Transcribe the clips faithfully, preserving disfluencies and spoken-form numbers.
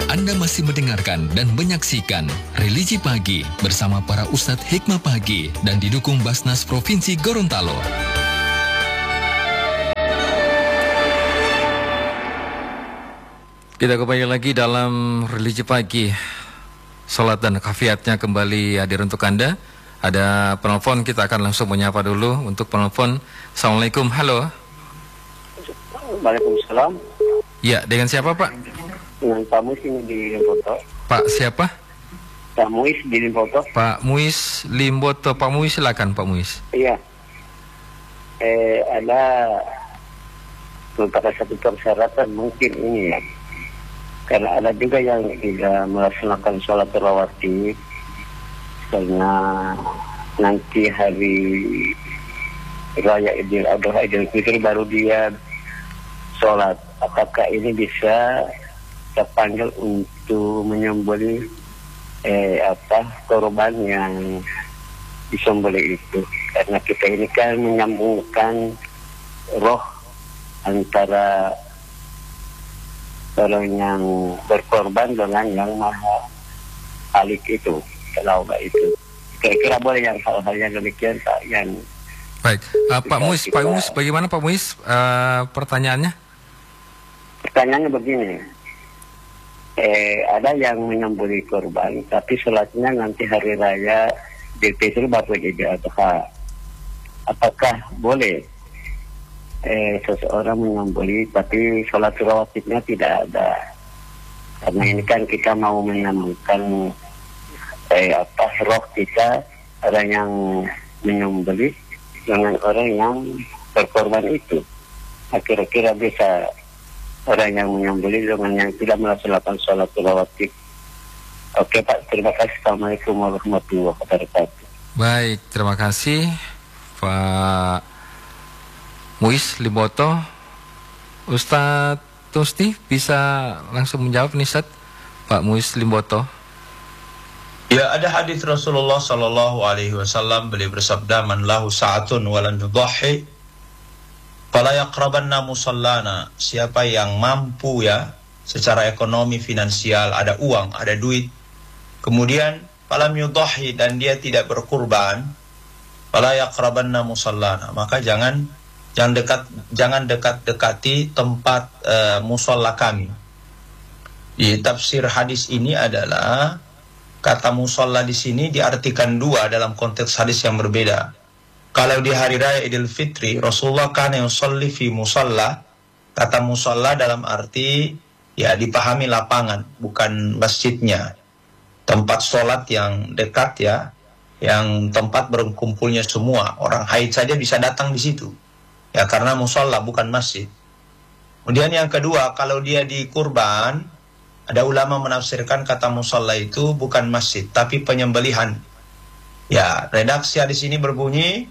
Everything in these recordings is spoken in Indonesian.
Anda masih mendengarkan dan menyaksikan Religi Pagi bersama para Ustadz Hikmah Pagi dan didukung Basnas Provinsi Gorontalo. Kita kembali lagi dalam Religi Pagi. Salat dan kafiatnya kembali hadir untuk Anda. Ada penelpon, kita akan langsung menyapa dulu untuk penelpon. Assalamualaikum, halo. Waalaikumsalam. Ya, dengan siapa Pak? Dengan Pak Muis ini di Limboto. Pak siapa? Pak Muis di Limboto. Pak Muis Limboto. Pak Muis, silakan Pak Muis. Iya. Eh ada beberapa satu persyaratan mungkin ini ya. Karena ada juga yang tidak melaksanakan sholat rawatib karena nanti hari Raya Idul Adha Idul Fitri baru dia sholat. Apakah ini bisa terpanggil untuk menyembelih eh, apa korban yang disembelih itu? Karena kita ini kan menyambungkan roh antara orang yang berkorban dengan yang maha alik itu, kalau itu. Kira-kira boleh yang hal-hal yang demikian Pak? Yang baik, uh, Pak Muis, Pak Muis, bagaimana Pak Muis uh, pertanyaannya? Pertanyaannya begini. Eh, ada yang menyembelih korban, tapi sholatnya nanti hari raya Idul Fitri baru Idul Adha. Apakah boleh eh, seseorang menyembelih, tapi sholat rawatibnya tidak ada? Karena ini kan kita mau menyambungkan eh, apa roh kita, orang yang menyembelih dengan orang yang berkorban itu. Kira-kira bisa orang yang menyembelih dengan yang tidak melaksanakan sholat rawatib. Oke Pak, terima kasih. Assalamualaikum warahmatullahi wabarakatuh. Baik, terima kasih Pak Muis Limboto. Ustadz Tusti bisa langsung menjawab nih Ustadz, Pak Muis Limboto. Ya, ada hadis Rasulullah Sallallahu Alaihi Wasallam, beliau bersabda, "Man lahu sa'atun walan yudhahi fala yaqrabanna musallana." Siapa yang mampu ya secara ekonomi finansial, ada uang, ada duit, kemudian falam yudhahi, dan dia tidak berkurban, fala yaqrabanna musallana, maka jangan jangan dekat jangan dekat-dekati tempat uh, musalla kami. Di tafsir hadis ini adalah kata musalla di sini diartikan dua dalam konteks hadis yang berbeda. Kalau di hari raya Idul Fitri, Rasulullah kana yusalli fi musalla. Kata musalla dalam arti ya dipahami lapangan, bukan masjidnya. Tempat sholat yang dekat ya, yang tempat berkumpulnya semua. Orang haid saja bisa datang di situ. Ya karena musalla bukan masjid. Kemudian yang kedua, kalau dia di kurban, ada ulama menafsirkan kata musalla itu bukan masjid, tapi penyembelihan. Ya, redaksi hadis ini berbunyi,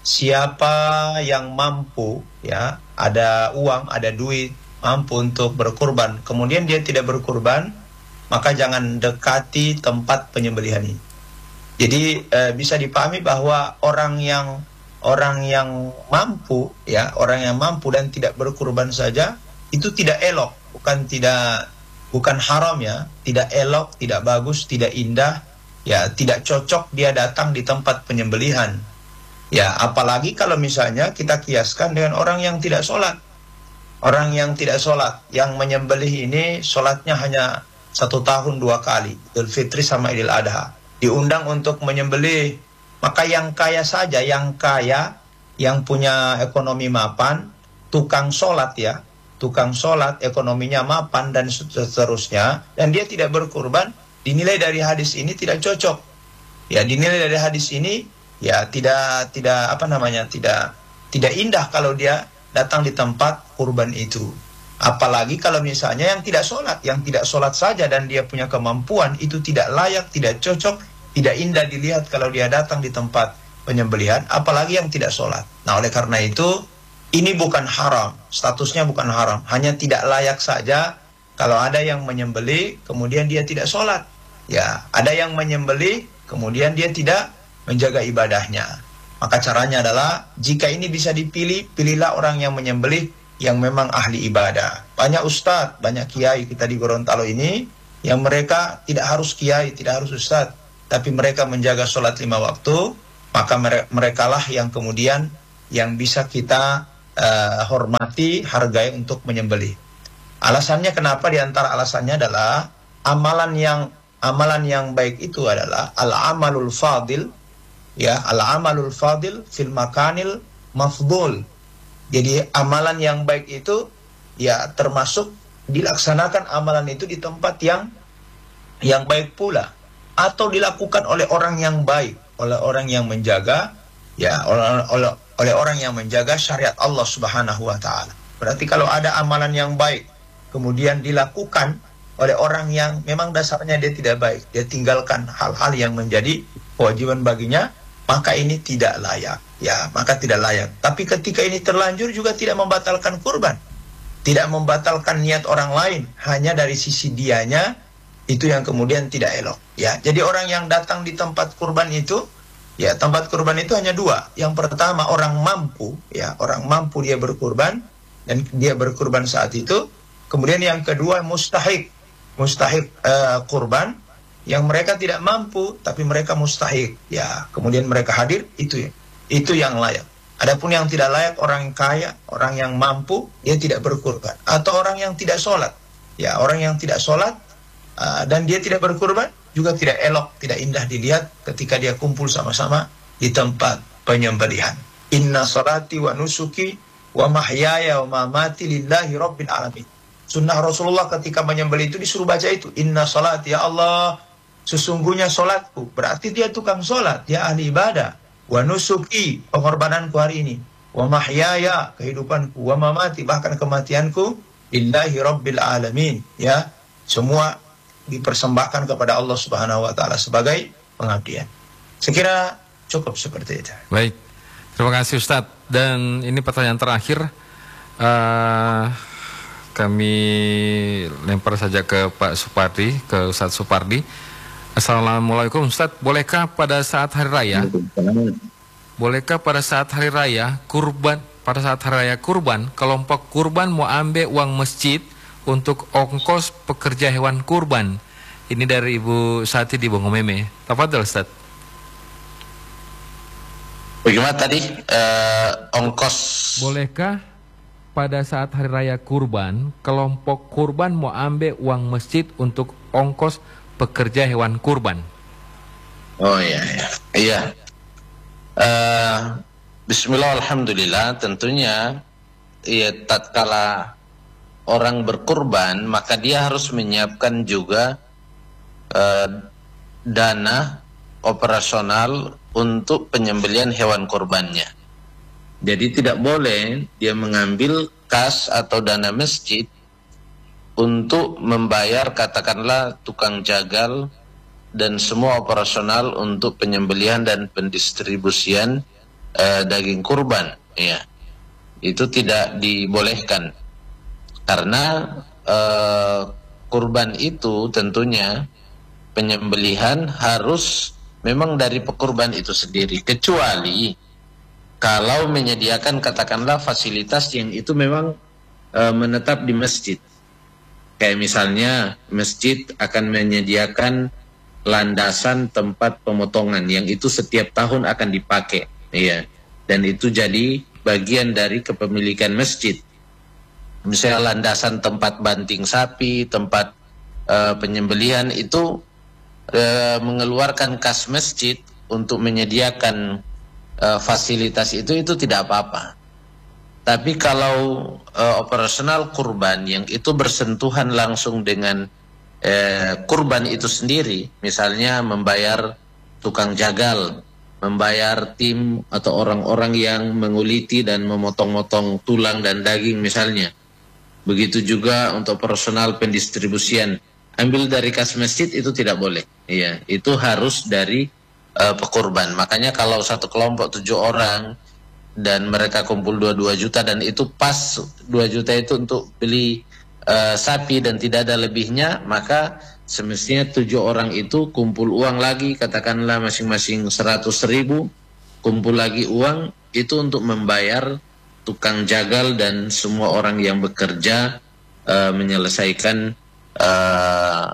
siapa yang mampu, ya, ada uang, ada duit, mampu untuk berkurban, kemudian dia tidak berkurban, maka jangan dekati tempat penyembelihan ini. Jadi e, bisa dipahami bahwa orang yang orang yang mampu, ya, orang yang mampu dan tidak berkurban saja itu tidak elok, bukan tidak bukan haram ya, tidak elok, tidak bagus, tidak indah, ya, tidak cocok dia datang di tempat penyembelihan. Ya, apalagi kalau misalnya kita kiaskan dengan orang yang tidak sholat. Orang yang tidak sholat, yang menyembelih ini sholatnya hanya satu tahun dua kali, Idul Fitri sama Idul Adha. Diundang untuk menyembelih, maka yang kaya saja, yang kaya, yang punya ekonomi mapan, tukang sholat ya, tukang sholat, ekonominya mapan dan seterusnya, dan dia tidak berkurban, dinilai dari hadis ini tidak cocok. Ya, dinilai dari hadis ini ya tidak tidak apa namanya tidak tidak indah kalau dia datang di tempat kurban itu. Apalagi kalau misalnya yang tidak sholat, yang tidak sholat saja dan dia punya kemampuan, itu tidak layak, tidak cocok, tidak indah dilihat kalau dia datang di tempat penyembelihan, apalagi yang tidak sholat. Nah, oleh karena itu ini bukan haram, statusnya bukan haram, hanya tidak layak saja kalau ada yang menyembelih kemudian dia tidak sholat. Ya, ada yang menyembelih kemudian dia tidak menjaga ibadahnya. Maka caranya adalah jika ini bisa dipilih, pilihlah orang yang menyembelih yang memang ahli ibadah. Banyak ustadz, banyak kiai kita di Gorontalo ini yang mereka tidak harus kiai, tidak harus ustadz, tapi mereka menjaga sholat lima waktu, maka mereka lah yang kemudian yang bisa kita uh, hormati, hargai untuk menyembelih. Alasannya kenapa? Di antara alasannya adalah amalan yang amalan yang baik itu adalah al-amalul fadil, ya, al-amalul fadil fil makanil mafdul. Jadi amalan yang baik itu ya termasuk dilaksanakan amalan itu di tempat yang yang baik pula, atau dilakukan oleh orang yang baik, oleh orang yang menjaga, ya, oleh, oleh, oleh orang yang menjaga syariat Allah Subhanahu wa taala. Berarti kalau ada amalan yang baik kemudian dilakukan oleh orang yang memang dasarnya dia tidak baik, dia tinggalkan hal-hal yang menjadi kewajiban baginya, maka ini tidak layak, ya, maka tidak layak. Tapi ketika ini terlanjur juga tidak membatalkan kurban, tidak membatalkan niat orang lain, hanya dari sisi dianya itu yang kemudian tidak elok, ya. Jadi orang yang datang di tempat kurban itu, ya, tempat kurban itu hanya dua. Yang pertama orang mampu, ya, orang mampu dia berkurban dan dia berkurban saat itu. Kemudian yang kedua mustahik, mustahik uh, kurban yang mereka tidak mampu tapi mereka mustahik, ya, kemudian mereka hadir, itu ya, itu yang layak. Adapun yang tidak layak, orang kaya, orang yang mampu, dia tidak berkurban, atau orang yang tidak sholat, ya, orang yang tidak sholat uh, dan dia tidak berkurban juga tidak elok, tidak indah dilihat ketika dia kumpul sama-sama di tempat penyembelihan. Inna salati wa nusuki wa mahyaya wa mamati lillahi rabbil alamin. Sunnah Rasulullah ketika menyembelih itu disuruh baca itu, inna salati, ya Allah, sesungguhnya solatku, berarti dia tukang solat, dia ahli ibadah. Wa nusuki, pengorbananku hari ini. Wa mahyaya, kehidupanku. Wa mamati, bahkan kematianku. Lillahi rabbil alamin, ya. Semua dipersembahkan kepada Allah Subhanahu wa taala sebagai pengabdian. Sekira cukup seperti itu. Baik, terima kasih Ustadz. Dan ini pertanyaan terakhir, uh, kami lempar saja ke Pak Supardi, ke Ustadz Supardi. Assalamualaikum Ustadz, bolehkah pada saat hari raya, bolehkah pada saat hari raya kurban, pada saat hari raya kurban, kelompok kurban mau ambil uang masjid untuk ongkos pekerja hewan kurban? Ini dari Ibu Sati di Bongomeme. Tafadhol Ustadz. Bagaimana tadi uh, ongkos? Bolehkah pada saat hari raya kurban, kelompok kurban mau ambil uang masjid untuk ongkos pekerja hewan kurban? Oh iya, iya. iya. Uh, Bismillah, alhamdulillah. Tentunya, ya, tatkala orang berkurban, maka dia harus menyiapkan juga uh, dana operasional untuk penyembelihan hewan kurbannya. Jadi tidak boleh dia mengambil kas atau dana masjid untuk membayar katakanlah tukang jagal dan semua operasional untuk penyembelihan dan pendistribusian uh, daging kurban, ya. Itu tidak dibolehkan. Karena uh, kurban itu tentunya penyembelihan harus memang dari pekurban itu sendiri, kecuali kalau menyediakan katakanlah fasilitas yang itu memang e, menetap di masjid. Kayak misalnya masjid akan menyediakan landasan tempat pemotongan yang itu setiap tahun akan dipakai, ya. Dan itu jadi bagian dari kepemilikan masjid. Misalnya landasan tempat banting sapi, tempat e, penyembelihan itu e, mengeluarkan kas masjid untuk menyediakan Uh, fasilitas itu itu tidak apa-apa. Tapi kalau uh, operasional kurban yang itu bersentuhan langsung dengan uh, kurban itu sendiri, misalnya membayar tukang jagal, membayar tim atau orang-orang yang menguliti dan memotong-motong tulang dan daging misalnya. Begitu juga untuk operasional pendistribusian, ambil dari kas masjid itu tidak boleh. Iya, itu harus dari Uh, pekurban. Makanya kalau satu kelompok tujuh orang dan mereka kumpul dua puluh dua juta dan itu pas dua juta itu untuk beli uh, sapi dan tidak ada lebihnya, maka semestinya tujuh orang itu kumpul uang lagi, katakanlah masing-masing seratus ribu, kumpul lagi uang itu untuk membayar tukang jagal dan semua orang yang bekerja uh, menyelesaikan uh,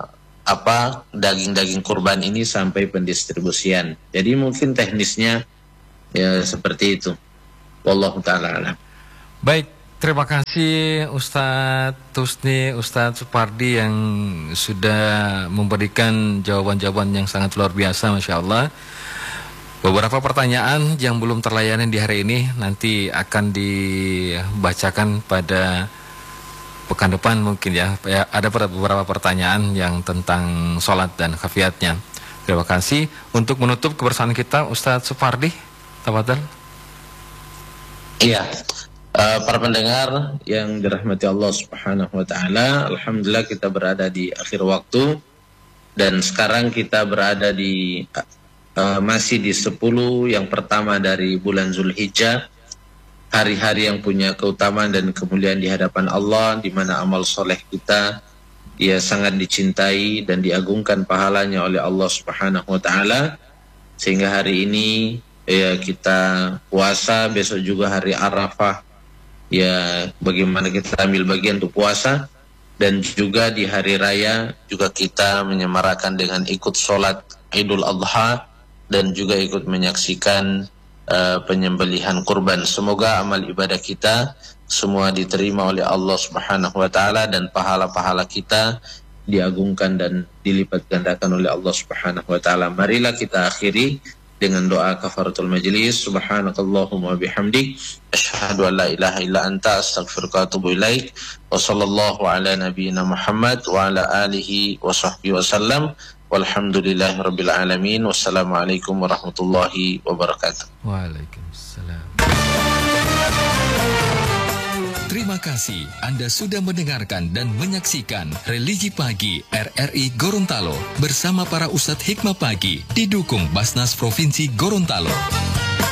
apa daging-daging kurban ini sampai pendistribusian. Jadi mungkin teknisnya ya seperti itu. Wallahu taala alam. Baik, terima kasih Ustadz Tusni, Ustadz Supardi yang sudah memberikan jawaban-jawaban yang sangat luar biasa, Masya Allah. Beberapa pertanyaan yang belum terlayani di hari ini nanti akan dibacakan pada pekan depan mungkin ya. Ada beberapa pertanyaan yang tentang sholat dan khafiatnya. Terima kasih. Untuk menutup kebersamaan kita, Ustadz Supardi, tafadhal. Iya, uh, para pendengar yang dirahmati Allah Subhanahu wa taala, alhamdulillah kita berada di akhir waktu dan sekarang kita berada di uh, masih di sepuluh yang pertama dari bulan Zulhijjah, hari-hari yang punya keutamaan dan kemuliaan di hadapan Allah, di mana amal soleh kita ya sangat dicintai dan diagungkan pahalanya oleh Allah Subhanahu wa taala, sehingga hari ini ya kita puasa, besok juga hari Arafah, ya bagaimana kita ambil bagian untuk puasa, dan juga di hari raya juga kita menyemarakan dengan ikut sholat Idul Adha dan juga ikut menyaksikan uh, penyembelihan kurban. Semoga amal ibadah kita semua diterima oleh Allah Subhanahu wa taala dan pahala-pahala kita diagungkan dan dilipat gandakan oleh Allah Subhanahu wa taala. Marilah kita akhiri dengan doa kafaratul majlis. Subhanakallahumma bihamdik, asyhadu an la ilaha illa anta, astaghfiruka wa atubu ilaik. Wa sallallahu ala nabiyyina Muhammad wa ala alihi wa sahbihi wasallam. Walhamdulillahi rabbil alamin. Wassalamualaikum warahmatullahi wabarakatuh. Waalaikumsalam. Terima kasih Anda sudah mendengarkan dan menyaksikan Religi Pagi R R I Gorontalo bersama para Ustadz Hikmah Pagi didukung Basnas Provinsi Gorontalo.